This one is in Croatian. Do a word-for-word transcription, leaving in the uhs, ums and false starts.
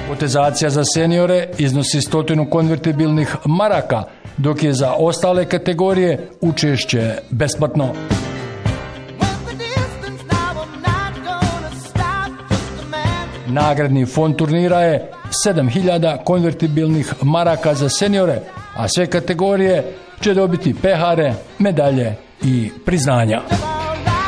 Kotizacija za seniore iznosi stotinu konvertibilnih maraka, dok je za ostale kategorije učešće besplatno. Nagradni fond turnira je sedam hiljada konvertibilnih maraka za seniore, a sve kategorije će dobiti pehare, medalje i priznanja.